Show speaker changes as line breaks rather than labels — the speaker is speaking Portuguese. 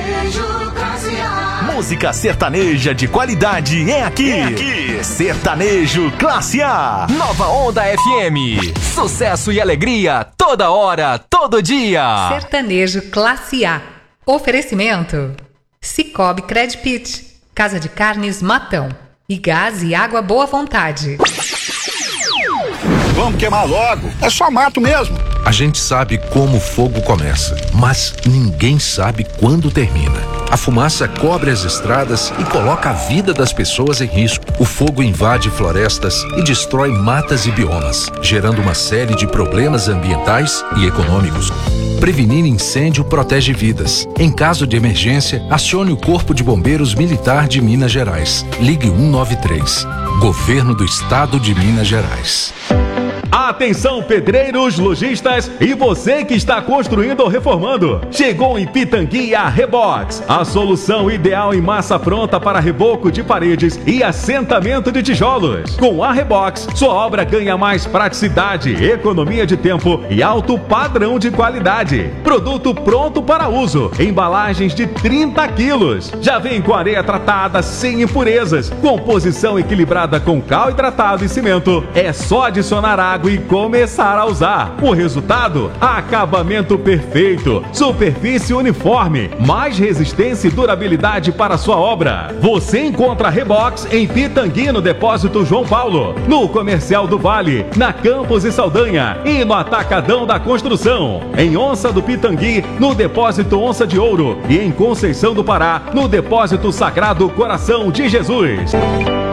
Música sertaneja de qualidade é aqui. Sertanejo Classe A.
Nova Onda FM. Sucesso e alegria toda hora, todo dia.
Sertanejo Classe A. Oferecimento: Cicobi Credpit, Casa de Carnes Matão e Gás e Água Boa Vontade.
Vamos queimar logo, é só mato mesmo.
A gente sabe como o fogo começa, mas ninguém sabe quando termina. A fumaça cobre as estradas e coloca a vida das pessoas em risco. O fogo invade florestas e destrói matas e biomas, gerando uma série de problemas ambientais e econômicos. Prevenir incêndio protege vidas. Em caso de emergência, acione o Corpo de Bombeiros Militar de Minas Gerais. Ligue 193. Governo do Estado de Minas Gerais.
Atenção, pedreiros, lojistas e você que está construindo ou reformando. Chegou em Pitangui a Rebox, a solução ideal em massa pronta para reboco de paredes e assentamento de tijolos. Com a Rebox, sua obra ganha mais praticidade, economia de tempo e alto padrão de qualidade. Produto pronto para uso, embalagens de 30 quilos. Já vem com areia tratada sem impurezas, composição equilibrada com cal hidratado e cimento. É só adicionar água e começar a usar. O resultado? Acabamento perfeito, superfície uniforme, mais resistência e durabilidade para sua obra. Você encontra a Rebox em Pitangui, no Depósito João Paulo, no Comercial do Vale, na Campos e Saldanha e no Atacadão da Construção. Em Onça do Pitangui, no Depósito Onça de Ouro e em Conceição do Pará, no Depósito Sagrado Coração de Jesus.